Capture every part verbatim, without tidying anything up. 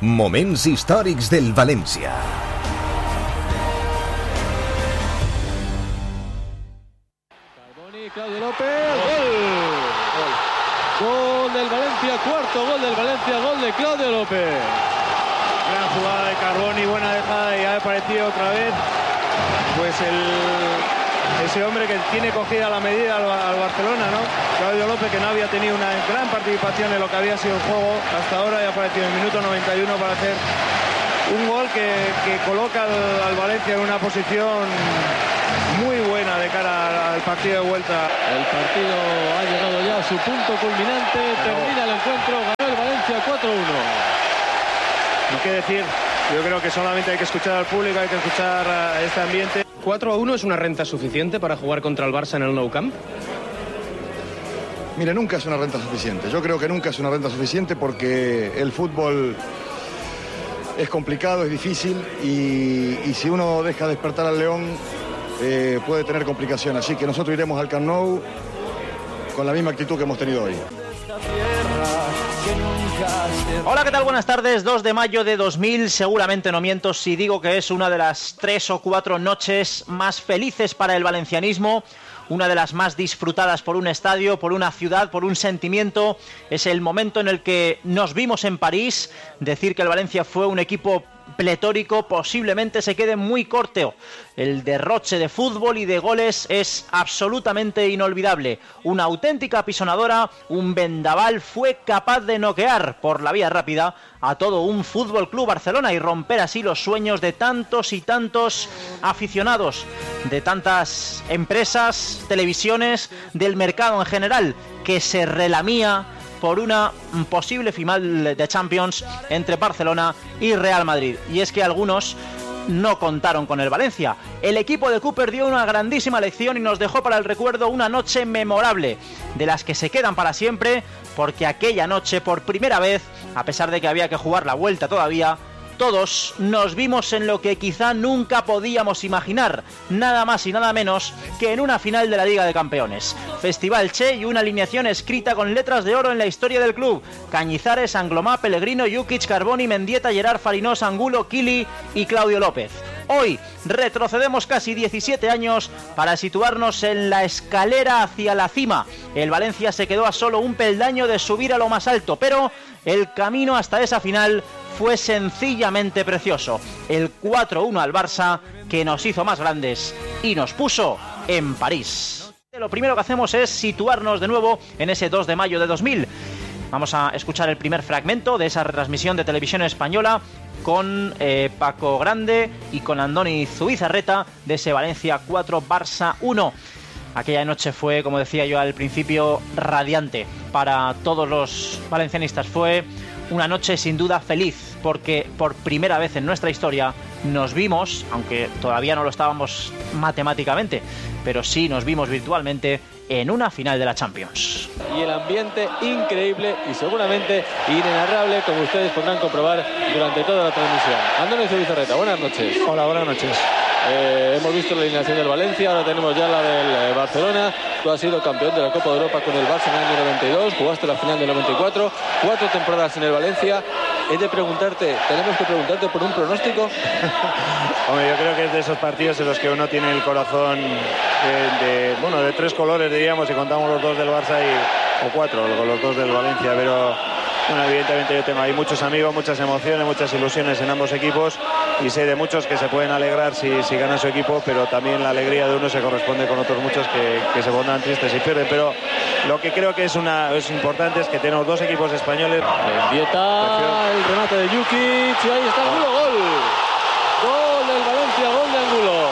Moments històrics del València. Carboni, Claudio López, gol. Gol. Gol del Valencia, cuarto gol del Valencia, gol de Claudio López. Gran jugada de Carboni, buena dejada, y ha aparecido otra vez pues el, ese hombre que tiene cogida la medida al, al Barcelona, ¿no? Claudio López, que no había tenido una gran participación en lo que había sido el juego hasta ahora, y ha aparecido en el minuto noventa y uno para hacer un gol que, que coloca al, al Valencia en una posición muy buena de cara al partido de vuelta. El partido ha llegado ya a su punto culminante, termina el encuentro, ganó el Valencia cuatro uno. No qué decir, yo creo que solamente hay que escuchar al público, hay que escuchar a este ambiente. ¿cuatro a uno es una renta suficiente para jugar contra el Barça en el Nou Camp? Mire, nunca es una renta suficiente. Yo creo que nunca es una renta suficiente porque el fútbol es complicado, es difícil, y, y si uno deja despertar al león eh, puede tener complicaciones. Así que nosotros iremos al Camp Nou con la misma actitud que hemos tenido hoy. Hola, ¿qué tal? Buenas tardes. dos de mayo de dos mil. Seguramente no miento si digo que es una de las tres o cuatro noches más felices para el valencianismo. Una de las más disfrutadas por un estadio, por una ciudad, por un sentimiento. Es el momento en el que nos vimos en París. Decir que el Valencia fue un equipo pletórico posiblemente se quede muy corto. El derroche de fútbol y de goles es absolutamente inolvidable. Una auténtica apisonadora, un vendaval fue capaz de noquear por la vía rápida a todo un Fútbol Club Barcelona y romper así los sueños de tantos y tantos aficionados, de tantas empresas, televisiones, del mercado en general, que se relamía por una posible final de Champions entre Barcelona y Real Madrid. Y es que algunos no contaron con el Valencia. El equipo de Cooper dio una grandísima lección y nos dejó para el recuerdo una noche memorable, de las que se quedan para siempre, porque aquella noche, por primera vez, a pesar de que había que jugar la vuelta todavía, todos nos vimos en lo que quizá nunca podíamos imaginar, nada más y nada menos que en una final de la Liga de Campeones. Festival Che y una alineación escrita con letras de oro en la historia del club. Cañizares, Anglomá, Pellegrino, Jukic, Carboni, Mendieta, Gerard, Farinós, Angulo, Kili y Claudio López. Hoy retrocedemos casi diecisiete años para situarnos en la escalera hacia la cima. El Valencia se quedó a solo un peldaño de subir a lo más alto, pero el camino hasta esa final fue sencillamente precioso. El cuatro uno al Barça, que nos hizo más grandes y nos puso en París. Lo primero que hacemos es situarnos de nuevo en ese dos de mayo de dos mil. Vamos a escuchar el primer fragmento de esa retransmisión de televisión española con eh, Paco Grande y con Andoni Zubizarreta de ese Valencia cuatro Barça uno. Aquella noche fue, como decía yo al principio, radiante para todos los valencianistas. Fue una noche sin duda feliz, porque por primera vez en nuestra historia nos vimos, aunque todavía no lo estábamos matemáticamente, pero sí nos vimos virtualmente en una final de la Champions. Y el ambiente increíble y seguramente inenarrable, como ustedes podrán comprobar durante toda la transmisión. Andoni Zubizarreta, buenas noches. Hola, buenas noches. Eh, hemos visto la alineación del Valencia, ahora tenemos ya la del eh, Barcelona. Tú has sido campeón de la Copa de Europa con el Barça en el año noventa y dos, jugaste la final del noventa y cuatro, cuatro temporadas en el Valencia. He de preguntarte, tenemos que preguntarte por un pronóstico. Hombre, yo creo que es de esos partidos en los que uno tiene el corazón de, de, bueno, de tres colores, diríamos, si contamos los dos del Barça y, o cuatro, los dos del Valencia, pero bueno, evidentemente yo tengo ahí muchos amigos, muchas emociones, muchas ilusiones en ambos equipos, y sé de muchos que se pueden alegrar si, si gana su equipo, pero también la alegría de uno se corresponde con otros muchos que, que se pondrán tristes si pierden. Pero lo que creo que es, una, es importante es que tenemos dos equipos españoles. Mendieta, el remate de Jukic, y ahí está Angulo, gol. Gol del Valencia, gol de Angulo.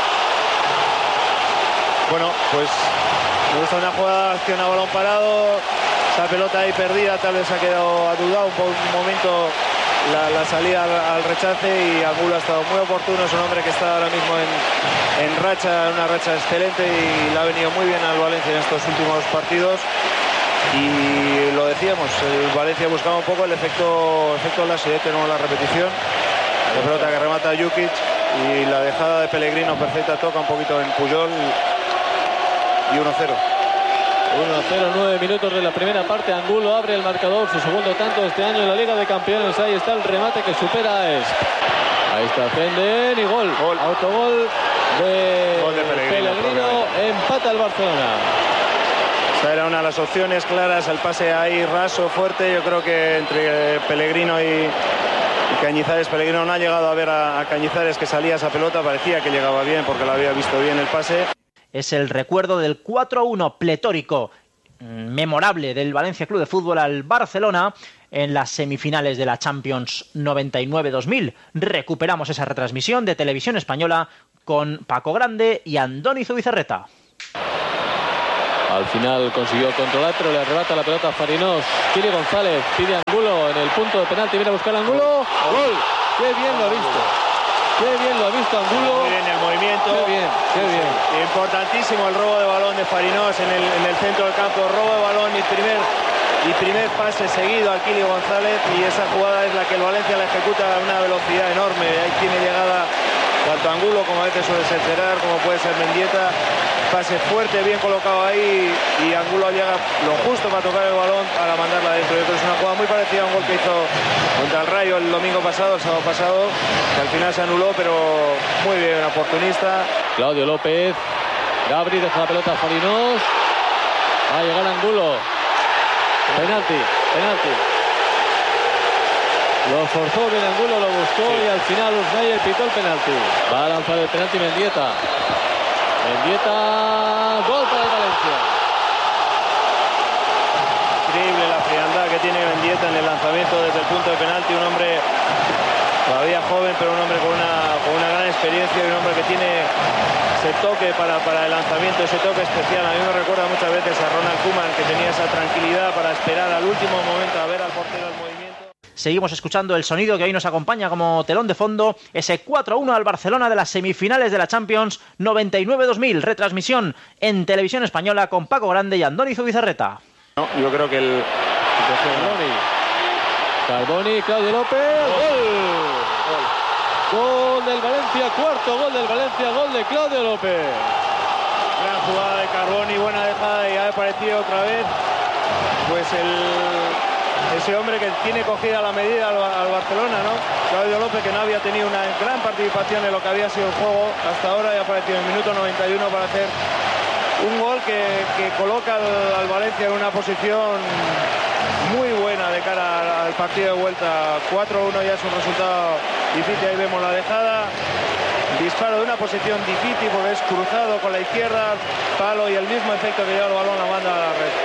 Bueno, pues me gusta una jugada, acción a balón parado. Esa pelota ahí perdida, tal vez ha quedado adudado un, po un momento la, la salida al, al rechace, y Angulo ha estado muy oportuno. Es un hombre que está ahora mismo en, en racha, una racha excelente, y le ha venido muy bien al Valencia en estos últimos partidos. Y lo decíamos, el Valencia buscaba un poco el efecto, efecto Lassi. Tenemos la repetición, la pelota que remata a Jukic y la dejada de Pellegrino perfecta, toca un poquito en Puyol y uno cero. uno a cero, nueve minutos de la primera parte. Angulo abre el marcador, su segundo tanto este año en la Liga de Campeones. Ahí está el remate que supera a Esp. Ahí está Fenden y gol. gol. Autogol de, gol de Pellegrino. Pellegrino. Empata el Barcelona. Esta era una de las opciones claras, el pase ahí raso, fuerte. Yo creo que entre Pellegrino y, y Cañizares, Pellegrino no ha llegado a ver a, a Cañizares que salía esa pelota. Parecía que llegaba bien porque lo había visto bien el pase. Es el recuerdo del cuatro a uno pletórico, memorable, del Valencia Club de Fútbol al Barcelona en las semifinales de la Champions noventa y nueve dos mil. Recuperamos esa retransmisión de Televisión Española con Paco Grande y Andoni Zubizarreta. Al final consiguió controlar, pero le arrebata la pelota a Farinós. Kili González pide a Angulo en el punto de penalti, viene a buscar a Angulo. ¡Gol! ¡Qué bien lo ha visto! ¡Qué bien lo ha visto Angulo! Muy bien el movimiento. ¡Qué bien! ¡Qué bien! Sí, importantísimo el robo de balón de Farinós en el, en el centro del campo. Robo de balón y primer, y primer pase seguido a Kili González. Y esa jugada es la que el Valencia la ejecuta a una velocidad enorme. Ahí tiene llegada tanto Angulo como a veces suele ser Gerard, como puede ser Mendieta. Pase fuerte, bien colocado ahí, y Angulo llega lo justo para tocar el balón para mandarla adentro. Yo creo que es una jugada muy parecida a un gol que hizo contra el Rayo el domingo pasado, el sábado pasado, que al final se anuló, pero muy bien, oportunista. Claudio López, Gabri deja la pelota a Farinós, va a llegar Angulo, penalti, penalti. Lo forzó bien Angulo, lo buscó, sí. Y al final Usnayer pitó el penalti. Va a lanzar el penalti Mendieta. Mendieta, gol para el Valencia. Increíble la frialdad que tiene Mendieta en el lanzamiento desde el punto de penalti. Un hombre todavía joven, pero un hombre con una, con una gran experiencia y un hombre que tiene ese toque para, para el lanzamiento, ese toque especial. A mí me recuerda muchas veces a Ronald Koeman, que tenía esa tranquilidad para esperar al último momento a ver al portero el movimiento. Seguimos escuchando el sonido que hoy nos acompaña como telón de fondo, ese cuatro a uno al Barcelona de las semifinales de la Champions noventa y nueve dos mil. Retransmisión en Televisión Española con Paco Grande y Andoni Zubizarreta. No, yo creo que el... Carboni, Claudio López, gol. Gol del Valencia, cuarto gol del Valencia, gol de Claudio López. Gran jugada de Carboni, buena dejada y ha aparecido otra vez. Pues el... ese hombre que tiene cogida la medida al, al Barcelona, ¿no? Claudio López, que no había tenido una gran participación en lo que había sido el juego hasta ahora, y ha aparecido en el minuto noventa y uno para hacer un gol que, que coloca al, al Valencia en una posición muy buena de cara al, al partido de vuelta. cuatro a uno ya es un resultado difícil. Ahí vemos la dejada. Disparo de una posición difícil porque es cruzado con la izquierda, palo, y el mismo efecto que lleva el balón la manda a la red.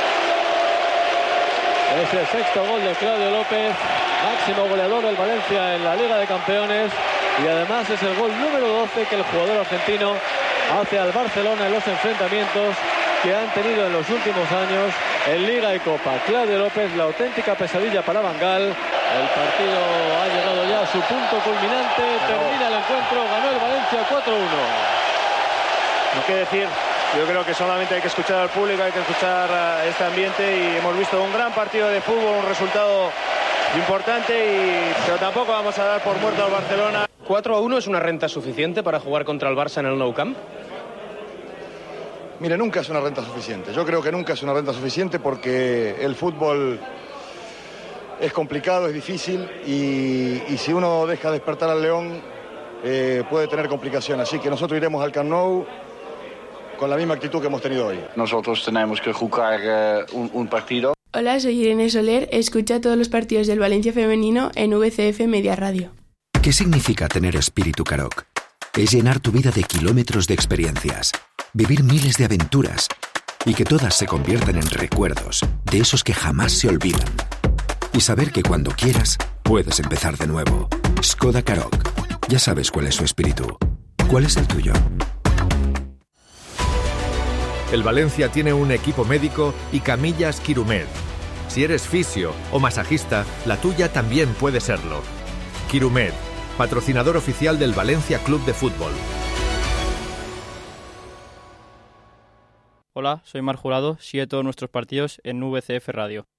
Es el sexto gol de Claudio López, máximo goleador del Valencia en la Liga de Campeones, y además es el gol número doce que el jugador argentino hace al Barcelona en los enfrentamientos que han tenido en los últimos años en Liga y Copa. Claudio López, la auténtica pesadilla para Van Gaal. El partido ha llegado ya a su punto culminante, termina el encuentro, ganó el Valencia cuatro a uno. No hay que decir. Yo creo que solamente hay que escuchar al público, hay que escuchar a este ambiente, y hemos visto un gran partido de fútbol, un resultado importante, y, pero tampoco vamos a dar por muerto al Barcelona. ¿cuatro a uno es una renta suficiente para jugar contra el Barça en el Nou Camp? Mire, nunca es una renta suficiente. Yo creo que nunca es una renta suficiente porque el fútbol es complicado, es difícil, y, y si uno deja despertar al León eh, puede tener complicaciones. Así que nosotros iremos al Camp Nou con la misma actitud que hemos tenido hoy. Nosotros tenemos que jugar uh, un, un partido. Hola, soy Irene Soler. Escucha todos los partidos del Valencia femenino en V C F Media Radio. ¿Qué significa tener espíritu Karoq? Es llenar tu vida de kilómetros de experiencias, vivir miles de aventuras y que todas se conviertan en recuerdos, de esos que jamás se olvidan. Y saber que cuando quieras, puedes empezar de nuevo. Skoda Karoq. Ya sabes cuál es su espíritu. ¿Cuál es el tuyo? El Valencia tiene un equipo médico y camillas Quirumed. Si eres fisio o masajista, la tuya también puede serlo. Quirumed, patrocinador oficial del Valencia Club de Fútbol. Hola, soy Mar Jurado, sigue todos nuestros partidos en V C F Radio.